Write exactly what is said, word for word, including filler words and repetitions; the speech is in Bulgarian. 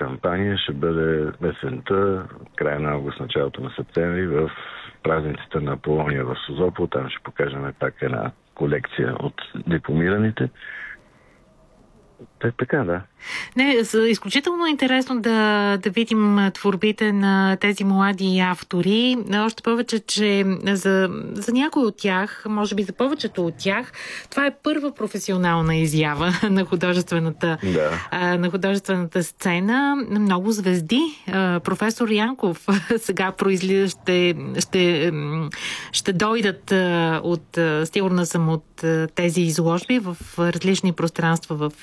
кампания ще бъде есента, края на август, началото на септември, в празниците на Аполония в Созопол. Там ще покажем пак една колекция от дипломираните. Те, така, да. Не, изключително интересно да, да видим творбите на тези млади автори. Още повече, че за, за някой от тях, може би за повечето от тях, това е първа професионална изява на художествената, да. на художествената сцена. Много звезди. Професор Янков сега произлиза, ще, ще, ще дойдат от, сигурна съм, от тези изложби в различни пространства в